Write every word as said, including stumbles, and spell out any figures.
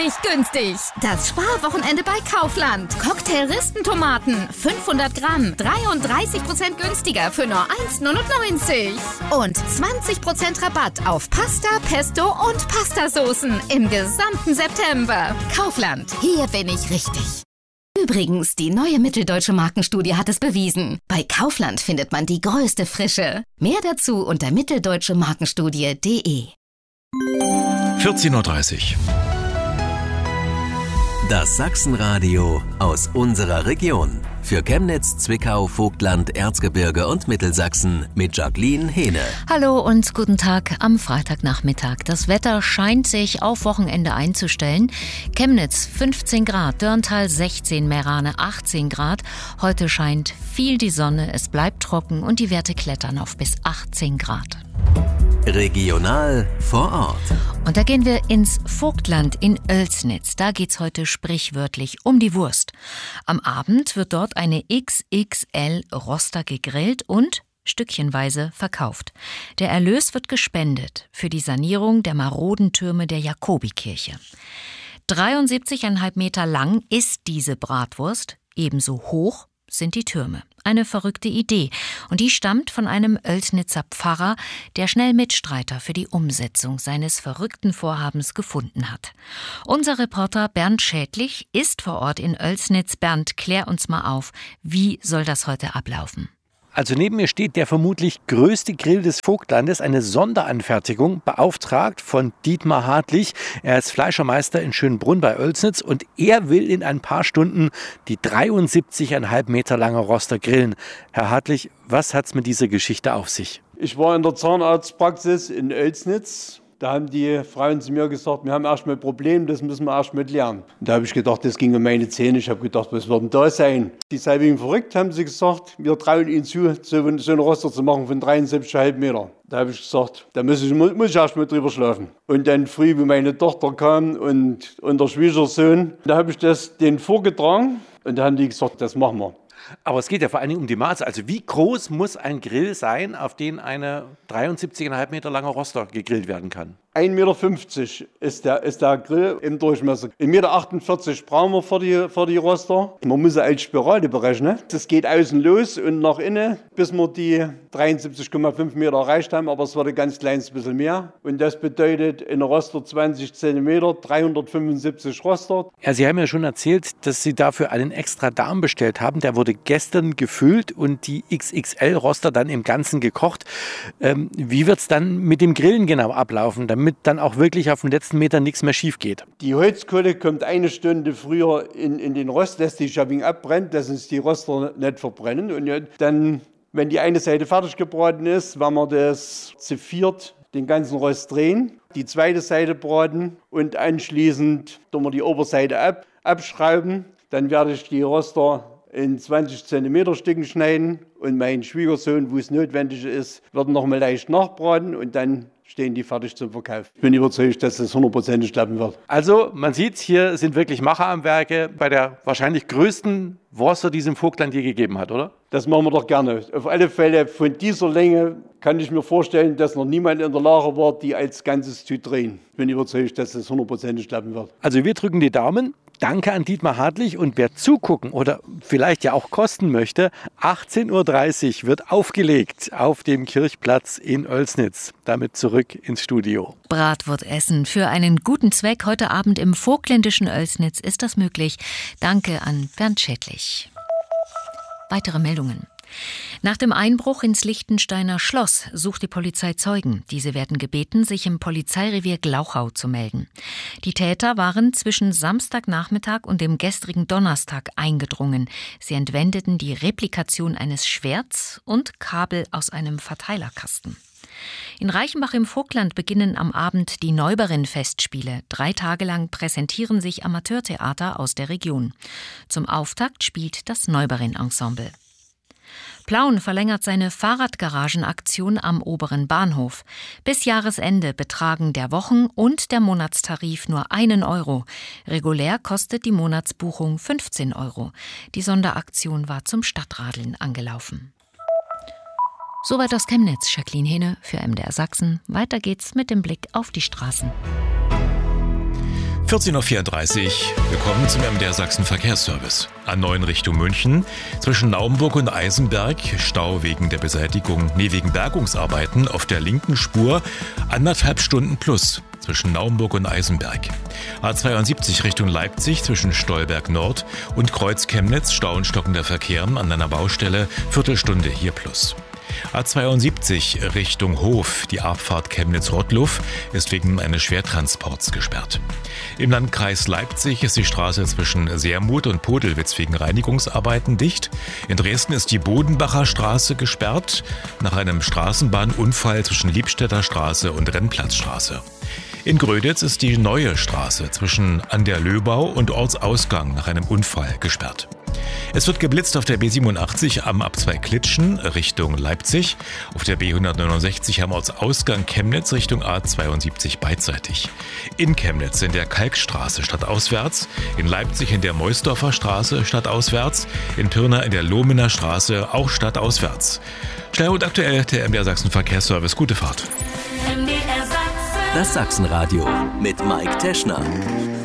richtig günstig. Das Sparwochenende bei Kaufland. Cocktail-Ristentomaten, fünfhundert Gramm, dreiunddreißig Prozent günstiger für nur eins Komma neunundneunzig. Und zwanzig Prozent Rabatt auf Pasta, Pesto und Pastasoßen im gesamten September. Kaufland, hier bin ich richtig. Übrigens, die neue Mitteldeutsche Markenstudie hat es bewiesen. Bei Kaufland findet man die größte Frische. Mehr dazu unter mitteldeutsche markenstudie punkt de. vierzehn Uhr dreißig. Das Sachsenradio aus unserer Region. Für Chemnitz, Zwickau, Vogtland, Erzgebirge und Mittelsachsen mit Jacqueline Hehne. Hallo und guten Tag am Freitagnachmittag. Das Wetter scheint sich auf Wochenende einzustellen. Chemnitz fünfzehn Grad, Dörnthal sechzehn, Meerane achtzehn Grad. Heute scheint viel die Sonne, es bleibt trocken und die Werte klettern auf bis achtzehn Grad. Regional vor Ort. Und da gehen wir ins Vogtland in Oelsnitz. Da geht's heute sprichwörtlich um die Wurst. Am Abend wird dort eine X X L-Roster gegrillt und stückchenweise verkauft. Der Erlös wird gespendet für die Sanierung der maroden Türme der Jakobikirche. dreiundsiebzig Komma fünf Meter lang ist diese Bratwurst, ebenso hoch sind die Türme. Eine verrückte Idee. Und die stammt von einem Oelsnitzer Pfarrer, der schnell Mitstreiter für die Umsetzung seines verrückten Vorhabens gefunden hat. Unser Reporter Bernd Schädlich ist vor Ort in Oelsnitz. Bernd, klär uns mal auf, wie soll das heute ablaufen? Also neben mir steht der vermutlich größte Grill des Vogtlandes, eine Sonderanfertigung, beauftragt von Dietmar Hartlich. Er ist Fleischermeister in Schönbrunn bei Oelsnitz und er will in ein paar Stunden die dreiundsiebzig Komma fünf Meter lange Roster grillen. Herr Hartlich, was hat's mit dieser Geschichte auf sich? Ich war in der Zahnarztpraxis in Oelsnitz. Da haben die Frauen zu mir gesagt, wir haben erstmal ein Problem, das müssen wir erstmal lernen. Und da habe ich gedacht, das ging um meine Zähne. Ich habe gedacht, was wird denn da sein? Die seien wegen verrückt, haben sie gesagt. Wir trauen ihnen zu, so, so eine Roster zu machen von dreiundsiebzig Komma fünf Meter. Da habe ich gesagt, da muss ich, muss ich erstmal drüber schlafen. Und dann früh, wie meine Tochter kam und, und der Schwiegersohn, da habe ich das denen vorgetragen. Und da haben die gesagt, das machen wir. Aber es geht ja vor allen Dingen um die Maße. Also wie groß muss ein Grill sein, auf den eine dreiundsiebzig Komma fünf Meter lange Roster gegrillt werden kann? ein Meter fünfzig ist der, ist der Grill im Durchmesser. ein Meter achtundvierzig brauchen wir für die, für die Roster. Man muss sie als Spirale berechnen. Das geht außen los und nach innen, bis wir die dreiundsiebzig Komma fünf Meter erreicht haben. Aber es wird ein ganz kleines bisschen mehr. Und das bedeutet in Roster zwanzig Zentimeter, dreihundertfünfundsiebzig Roster. Ja, Sie haben ja schon erzählt, dass Sie dafür einen extra Darm bestellt haben. Der wurde gestern gefüllt und die X X L-Roster dann im Ganzen gekocht. Ähm, wie wird es dann mit dem Grillen genau ablaufen, damit dann auch wirklich auf den letzten Meter nichts mehr schief geht? Die Holzkohle kommt eine Stunde früher in, in den Rost, lässt die Schabing abbrennt, dass uns die Roster nicht verbrennen. Und dann, wenn die eine Seite fertig gebraten ist, werden wir das zu viert den ganzen Rost drehen, die zweite Seite braten und anschließend tun wir die Oberseite ab, abschrauben. Dann werde ich die Roster in zwanzig Zentimeter Stücken schneiden und mein Schwiegersohn, wo es notwendig ist, wird noch mal leicht nachbraten und dann stehen die fertig zum Verkauf. Ich bin überzeugt, dass das hundertprozentig klappen wird. Also man sieht, hier sind wirklich Macher am Werke bei der wahrscheinlich größten Wurster, die es im Vogtland je gegeben hat, oder? Das machen wir doch gerne. Auf alle Fälle von dieser Länge kann ich mir vorstellen, dass noch niemand in der Lage war, die als Ganzes zu drehen. Ich bin überzeugt, dass das hundertprozentig klappen wird. Also wir drücken die Daumen. Danke an Dietmar Hartlich und wer zugucken oder vielleicht ja auch kosten möchte, achtzehn Uhr dreißig wird aufgelegt auf dem Kirchplatz in Oelsnitz. Damit zurück ins Studio. Bratwurst essen für einen guten Zweck heute Abend im vogtländischen Oelsnitz ist das möglich. Danke an Bernd Schädlich. Weitere Meldungen. Nach dem Einbruch ins Lichtensteiner Schloss sucht die Polizei Zeugen. Diese werden gebeten, sich im Polizeirevier Glauchau zu melden. Die Täter waren zwischen Samstagnachmittag und dem gestrigen Donnerstag eingedrungen. Sie entwendeten die Replikation eines Schwerts und Kabel aus einem Verteilerkasten. In Reichenbach im Vogtland beginnen am Abend die Neubarin-Festspiele. Drei Tage lang präsentieren sich Amateurtheater aus der Region. Zum Auftakt spielt das Neubarin-Ensemble. Plauen verlängert seine Fahrradgaragenaktion am oberen Bahnhof. Bis Jahresende betragen der Wochen- und der Monatstarif nur einen Euro. Regulär kostet die Monatsbuchung fünfzehn Euro. Die Sonderaktion war zum Stadtradeln angelaufen. Soweit aus Chemnitz, Jacqueline Hehne für M D R Sachsen. Weiter geht's mit dem Blick auf die Straßen. vierzehn Uhr vierunddreißig. Willkommen zum M D R Sachsen Verkehrsservice. A neun Richtung München. Zwischen Naumburg und Eisenberg. Stau wegen der Beseitigung, nee, wegen Bergungsarbeiten auf der linken Spur. Anderthalb Stunden plus zwischen Naumburg und Eisenberg. A zweiundsiebzig Richtung Leipzig zwischen Stolberg Nord und Kreuz Chemnitz. Stau und stockender Verkehr an einer Baustelle. Viertelstunde hier plus. A zweiundsiebzig Richtung Hof, die Abfahrt Chemnitz-Rottluff, ist wegen eines Schwertransports gesperrt. Im Landkreis Leipzig ist die Straße zwischen Sermuth und Podelwitz wegen Reinigungsarbeiten dicht. In Dresden ist die Bodenbacher Straße gesperrt, nach einem Straßenbahnunfall zwischen Liebstädter Straße und Rennplatzstraße. In Gröditz ist die Neue Straße zwischen An der Löbau und Ortsausgang nach einem Unfall gesperrt. Es wird geblitzt auf der B siebenundachtzig am Abzweig Klitschen Richtung Leipzig, auf der B hundertneunundsechzig am Ortsausgang Chemnitz Richtung A zweiundsiebzig beidseitig. In Chemnitz in der Kalkstraße stadtauswärts, in Leipzig in der Meusdorfer Straße stadtauswärts, in Pirna in der Lohmener Straße auch stadtauswärts. Schnell und aktuell der M D R Sachsen Verkehrsservice. Gute Fahrt. Das Sachsenradio mit Mike Teschner.